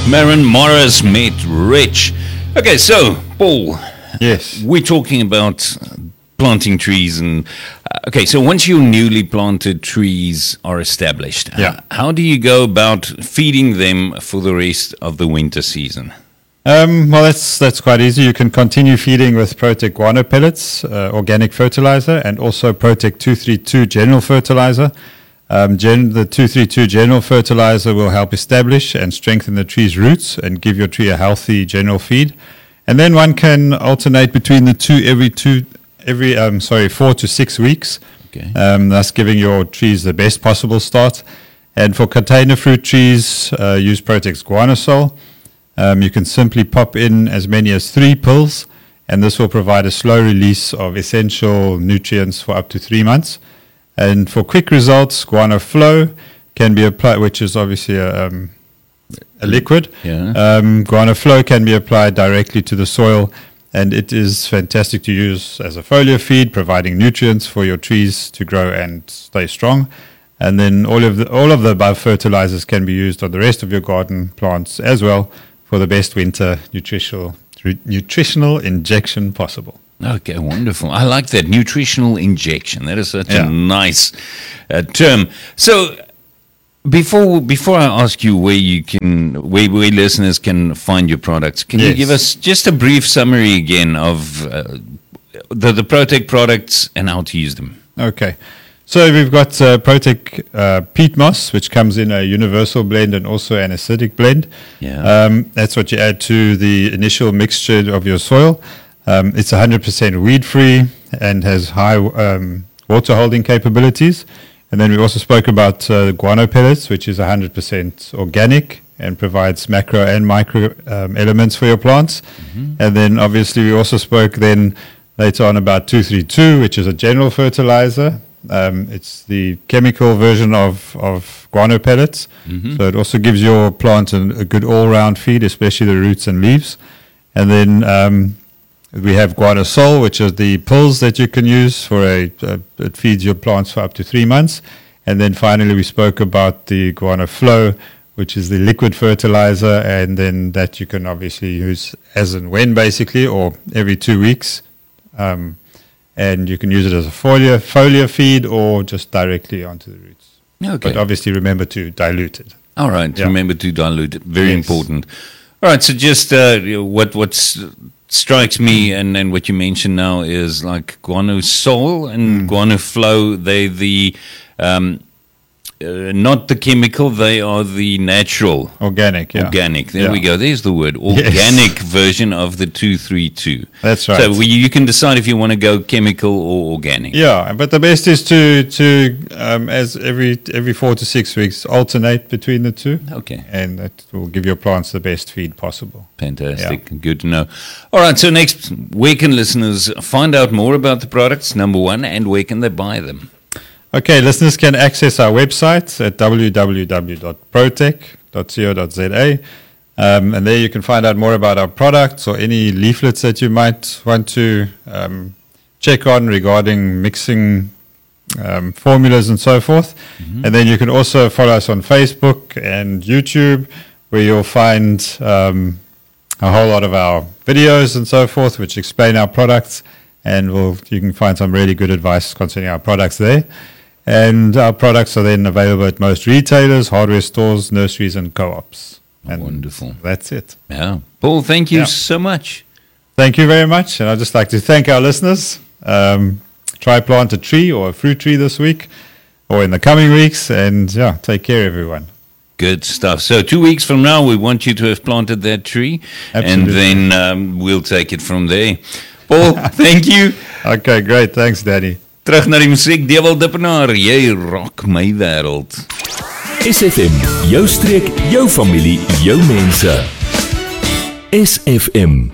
Maren Morris met Rich. Okay, so, Paul. Yes. We're talking about planting trees and okay, so once your newly planted trees are established, how do you go about feeding them for the rest of the winter season? Well, that's quite easy. You can continue feeding with Protect Guano pellets, organic fertilizer, and also Protect 232 general fertilizer. The 232 general fertilizer will help establish and strengthen the tree's roots and give your tree a healthy general feed. And then one can alternate between the two every 4 to 6 weeks, thus giving your trees the best possible start. And for container fruit trees, use Protect Guanosol. You can simply pop in as many as 3 pills, and this will provide a slow release of essential nutrients for up to 3 months. And for quick results, Guano Flow can be applied, which is obviously a liquid. Guano Flow can be applied directly to the soil, and it is fantastic to use as a foliar feed, providing nutrients for your trees to grow and stay strong. And then all of the above fertilizers can be used on the rest of your garden plants as well for the best winter nutritional injection possible. Okay, wonderful. I like that, nutritional injection. That is such a nice term. So, before I ask you where listeners can find your products, can you give us just a brief summary again of the Protect products and how to use them? Okay. So we've got Protect peat moss, which comes in a universal blend and also an acidic blend. That's what you add to the initial mixture of your soil. It's 100% weed-free and has high water-holding capabilities. And then we also spoke about guano pellets, which is 100% organic and provides macro and micro elements for your plants. And then obviously we also spoke then later on about 232, which is a general fertilizer. It's the chemical version of guano pellets. So it also gives your plant a good all-round feed, especially the roots and leaves. And then we have Guanosol, which are the pills that you can use for it feeds your plants for up to 3 months. And then finally we spoke about the Guano Flow, which is the liquid fertilizer, and then that you can obviously use as and when basically, or every 2 weeks. And you can use it as a foliar feed or just directly onto the roots. Okay. But obviously remember to dilute it. All right, remember to dilute it. Very important. All right, so just what strikes me and what you mentioned now is like Guanosol and Guano Flow. They the not the chemical, they are the natural. Organic, Organic, there we go. There's the word. Organic version of the 232. That's right. So you can decide if you want to go chemical or organic. Yeah, but the best is to as every 4 to 6 weeks, alternate between the two. Okay. And that will give your plants the best feed possible. Fantastic. Yeah. Good to know. All right, so next, where can listeners find out more about the products, number one, and where can they buy them? Okay, listeners can access our website at www.protec.co.za. And there you can find out more about our products or any leaflets that you might want to check on regarding mixing formulas and so forth. And then you can also follow us on Facebook and YouTube, where you'll find a whole lot of our videos and so forth, which explain our products. And you can find some really good advice concerning our products there. And our products are then available at most retailers, hardware stores, nurseries, and co-ops. And wonderful. That's it. Yeah. Paul, thank you so much. Thank you very much. And I'd just like to thank our listeners. Try plant a tree or a fruit tree this week or in the coming weeks. And take care, everyone. Good stuff. So 2 weeks from now, we want you to have planted that tree. Absolutely. And then we'll take it from there. Paul, thank you. Okay, great. Thanks, Danny. Terug na die musiek, Dewald Dippenaar, jy rock my wêreld. SFM, jou streek, jou familie, jou mense. SFM.